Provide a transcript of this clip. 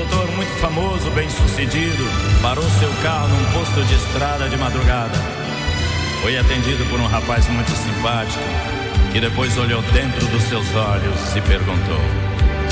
doutor muito famoso, bem-sucedido, parou seu carro num posto de estrada de madrugada. Foi atendido por um rapaz muito simpático, que depois olhou dentro dos seus olhos e perguntou: